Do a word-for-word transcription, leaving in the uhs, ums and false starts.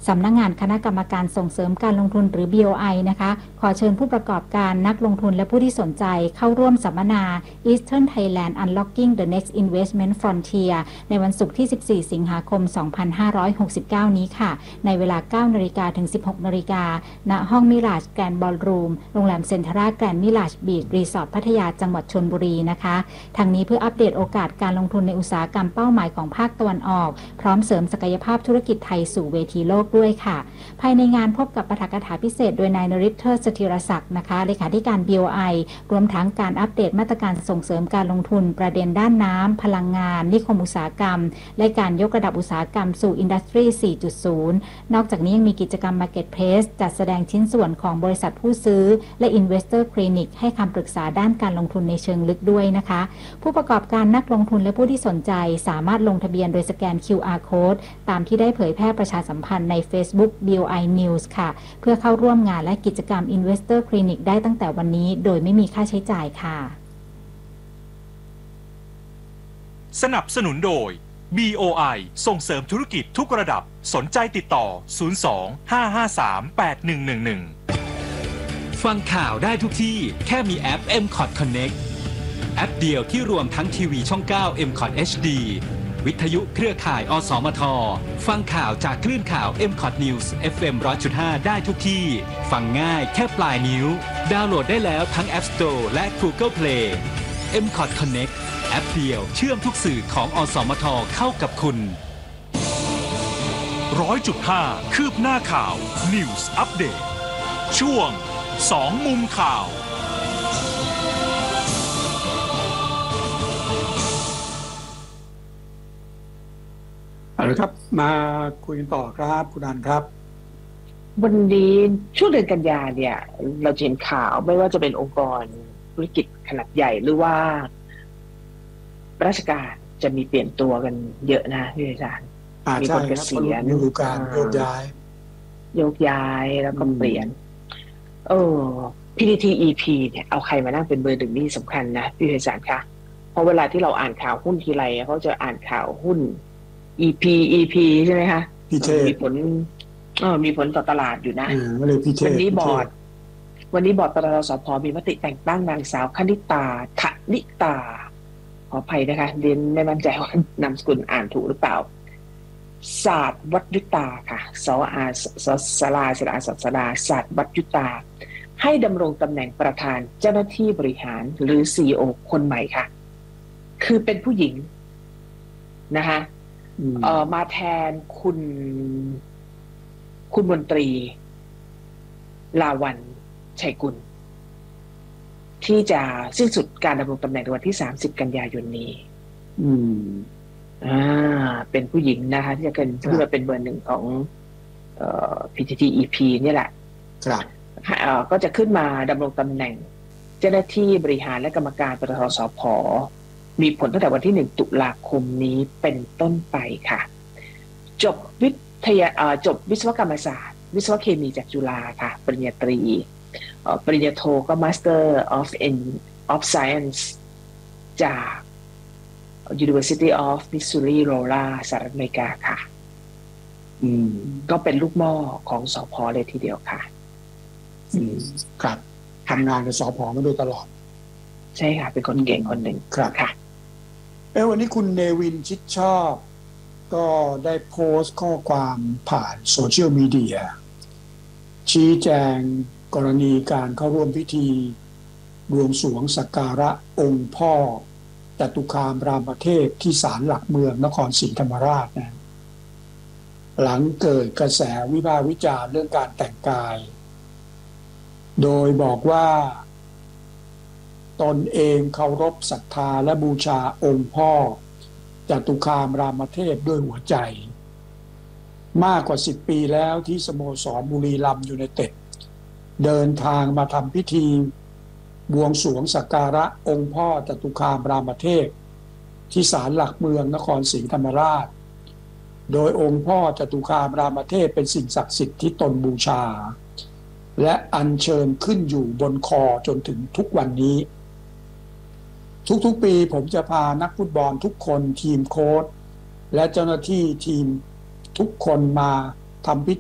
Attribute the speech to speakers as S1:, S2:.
S1: สำนักงานคณะกรรมการส่งเสริมการลงทุนหรือ บี โอ ไอ นะคะขอเชิญผู้ประกอบการนักลงทุนและผู้ที่สนใจเข้าร่วมสัมมนา Eastern Thailand Unlocking the Next Investment Frontier ในวันศุกร์ที่ สิบสี่ สิงหาคม สองพันห้าร้อยหกสิบเก้า นี้ค่ะในเวลา เก้านาฬิกา ถึง สิบหกนาฬิกา ณ ห้องมิราจแกรนด์บอลรูมโรงแรมเซ็นทรัลแกรนด์มิราจบีชรีสอร์ทพัทยาจังหวัดชลบุรีนะคะทางนี้เพื่ออัปเดตโอกาสการลงทุนในอุตสาหกรรมเป้าหมายของภาคตะวันออกพร้อมเสริมศักยภาพธุรกิจไทยสู่เวทีโลกด้วยค่ะภายในงานพบกับปาฐกถาพิเศษโดยนายนฤทธิ์เทิดสถิรศักดิ์นะคะเลขาธิการ บี โอ ไอ รวมทั้งการอัปเดตมาตรการส่งเสริมการลงทุนประเด็นด้านน้ำพลังงานนิคมอุตสาหกรรมและการยกระดับอุตสาหกรรมสู่ Industry สี่ จุด ศูนย์ นอกจากนี้ยังมีกิจกรรม Marketplace จัดแสดงชิ้นส่วนของบริษัทผู้ซื้อและ Investor Clinic ให้คำปรึกษาด้านการลงทุนในเชิงลึกด้วยนะคะผู้ประกอบการนักลงทุนและผู้ที่สนใจสามารถลงทะเบียนโดยสแกน คิว อาร์ Code ตามที่ได้เผยแพร่ประชาสัมพันธ์ใน Facebook บี โอ ไอ News ค่ะเพื่อเข้าร่วมงานและกิจกรรม Investor Clinic ได้ตั้งแต่วันนี้โดยไม่มีค่าใช้จ่ายค่ะ
S2: สนับสนุนโดย บี โอ ไอ ส่งเสริมธุรกิจทุกระดับสนใจติดต่อศูนย์ สอง ห้า ห้า สาม แปด หนึ่ง หนึ่ง หนึ่ง
S3: ฟังข่าวได้ทุกที่แค่มีแอป เอ็ม คอท Connect แอปเดียวที่รวมทั้งทีวีช่อง เก้า เอ็ม คอท เอช ดี วิทยุเครือข่าย อสมท ฟังข่าวจากคลื่นข่าว เอ็ม คอท News เอฟ เอ็ม หนึ่งร้อยจุดห้า ได้ทุกที่ ฟังง่ายแค่ปลายนิ้วดาวน์โหลดได้แล้วทั้ง App Store และ Google Play เอ็ม คอท Connect แอปเดียวเชื่อมทุกสื่อของอสมทเข้ากับคุณ
S2: ร้อยจุดห้าคืบหน้าข่าว News Update ช่วงสองมุมข่าว
S4: เอาละครับมาคุยกันต่อครับคุณอันครับ
S5: วันนี้ช่วงเดือนกันยาเนี่ยเราเห็นข่าวไม่ว่าจะเป็นองค์กรธุรกิจขนาดใหญ่หรือว่าราชการจะมีเปลี่ยนตัวกันเยอะนะพี่อาจารย์มีคนเกษียณ
S4: มีการโยกย้าย
S5: โยกย้ายแล้วก็เปลี่ยนเออ พี ที ที อี พี เนี่ยเอาใครมานั่งเป็นเบอร์หนึ่งนี่สำคัญนะพี่อาจารย์คะเพราะเวลาที่เราอ่านข่าวหุ้นทีไรเขาจะอ่านข่าวหุ้น อี พี อี พี ใช่ไหมคะมีผลเออมีผลต่อตลาดอยู่นะวันนี้บอร์ดวันนี้บอร์ดปตท.สผ.มีมติแต่งตั้งนางสาวคณิตาธนิตาขออภัยนะคะเรียนไม่มั่นใจว่านามสกุลอ่านถูกหรือเปล่าศาสตร์วัดยุตาค่ะสอาสสลาสลาสัสดาศาสตร์วัดยุตาให้ดำรงตำแหน่งประธานเจ้าหน้าที่บริหารหรือ ซี อี โอ คนใหม่ค่ะคือเป็นผู้หญิงนะคะเอ่อมาแทนคุณคุณมนตรีลาวันชัยกุลที่จะสิ้นสุดการดำรงตำแหน่งในวันที่สามสิบกันยายนนี้อืมอ่าเป็นผู้หญิงนะคะที่จะเป็นที่มาเป็นเบอร์หนึ่งของเอ่อ พี ที ที อี พี นี่แหละ
S4: ครับ
S5: เอ่อก็จะขึ้นมาดำรงตำแหน่งเจ้าหน้าที่บริหารและกรรมการปตท.สผ.มีผลตั้งแต่วันที่หนึ่งตุลาคมนี้เป็นต้นไปค่ะจบวิทยาเอ่อจบวิศวกรรมศาสตร์วิศวเคมีจากจุฬาค่ะปริญญาตรีเอ่อปริญญาโทก็ Master of of Science จาก University of Missouri Loyola สหรัฐอเมริกาค่ะอืมก็เป็นลูกหม้อของสผ.เลยทีเดียวค่ะ
S4: อืมครับทำงานกับสผ.มาโดยตลอด
S5: ใช่ค่ะเป็นคนเก่งคนหนึ่ง
S4: ครับค่ะเอ้วันนี้คุณเนวินชิดชอบก็ได้โพสต์ข้อความผ่านโซเชียลมีเดียชี้แจงกรณีการเข้าร่วมพิธีบวงสรวงสักการะองค์พ่อจตุคามรามเทพที่ศาลหลักเมืองนครศรีธรรมราชนะหลังเกิดกระแสวิพากษ์วิจารณ์เรื่องการแต่งกายโดยบอกว่าตนเองเคารพศรัทธาและบูชาองค์พ่อจตุคามรามเทพด้วยหัวใจมากกว่าสิบปีแล้วที่สโมสรบุรีรัมย์ยูไนเต็ดเดินทางมาทำพิธีบวงสรวงสักการะองค์พ่อจตุคามรามเทพที่ศาลหลักเมืองนครศรีธรรมราชโดยองค์พ่อจตุคามรามเทพเป็นสิ่งศักดิ์สิทธิ์ที่ตนบูชาและอัญเชิญขึ้นอยู่บนคอจนถึงทุกวันนี้ทุกๆปีผมจะพานักฟุตบอลทุกคนทีมโค้ชและเจ้าหน้าที่ทีมทุกคนมาทำพิ